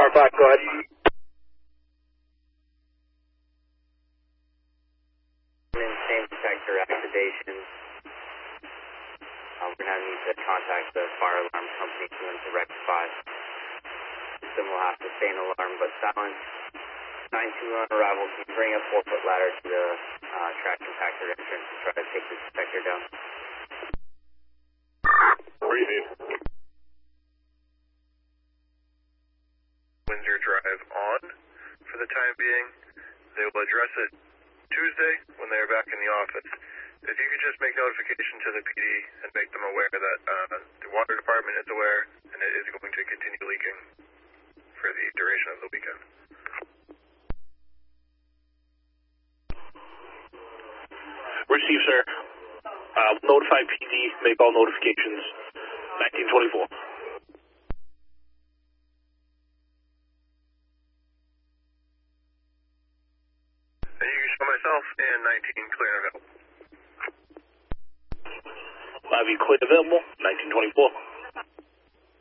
Tower 5, go ahead. Same detector activation. We're going to need to contact the fire alarm company to rectify. System will have to stay in alarm, but silence. 9-2 on arrival. Can you bring a 4-foot ladder to the track compactor entrance and try to take this detector down? What do you need? Windsor Drive on for the time being. They will address it Tuesday when they are back in the office. If you could just make notification to the PD and make them aware that the water department is aware and it is going to continue leaking for the duration of the weekend. Receive, sir. Notify PD, make all notifications. 1924. And you can show myself and 19 clear and available. 5E clear available, 1924.